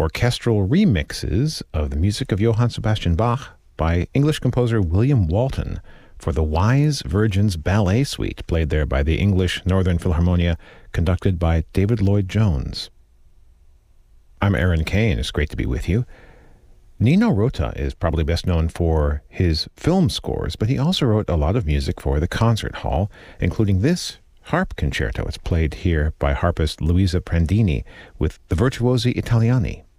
orchestral remixes of the music of Johann Sebastian Bach by English composer William Walton for the Wise Virgins Ballet Suite, played there by the English Northern Philharmonia, conducted by David Lloyd-Jones. I'm Aaron Kane. It's great to be with you. Nino Rota is probably best known for his film scores, but he also wrote a lot of music for the concert hall, including this harp concerto. It's played here by harpist Luisa Prandini with the Virtuosi Italiani.